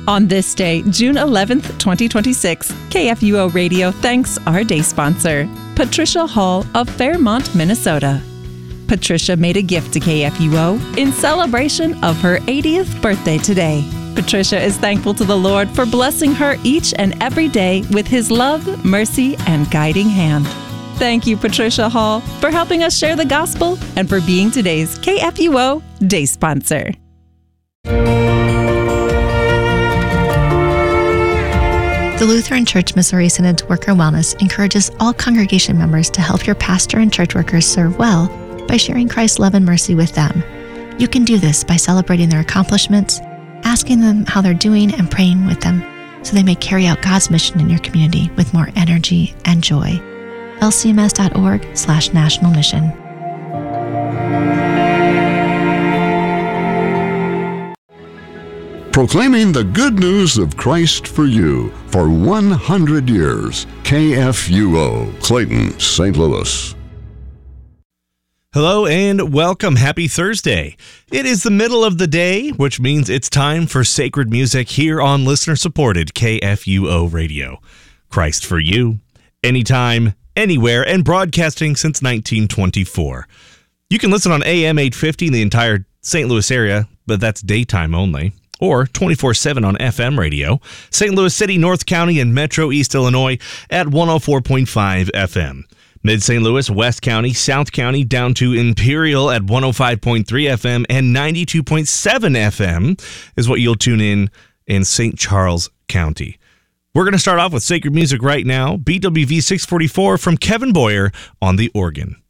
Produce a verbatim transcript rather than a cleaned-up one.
On this day, June eleventh, twenty twenty-six, K F U O Radio thanks our day sponsor, Patricia Hall of Fairmont, Minnesota. Patricia made a gift to K F U O in celebration of her eightieth birthday today. Patricia is thankful to the Lord for blessing her each and every day with His love, mercy, and guiding hand. Thank you, Patricia Hall, for helping us share the gospel and for being today's K F U O day sponsor. The Lutheran Church Missouri Synod's Worker Wellness encourages all congregation members to help your pastor and church workers serve well by sharing Christ's love and mercy with them. You can do this by celebrating their accomplishments, asking them how they're doing, and praying with them so they may carry out God's mission in your community with more energy and joy. L C M S dot org slash national mission. Proclaiming the good news of Christ for you for one hundred years. K F U O, Clayton, Saint Louis. Hello and welcome. Happy Thursday. It is the middle of the day, which means it's time for sacred music here on listener-supported K F U O Radio. Christ for you, anytime, anywhere, and broadcasting since nineteen twenty-four. You can listen on A M eight fifty in the entire Saint Louis area, but that's daytime only, or twenty-four seven on F M radio, Saint Louis City, North County, and Metro East Illinois at one oh four point five F M. Mid-Saint Louis, West County, South County, down to Imperial at one oh five point three F M and ninety-two point seven F M is what you'll tune in in Saint Charles County. We're going to start off with sacred music right now, B W V six forty-four from Kevin Boyer on the organ.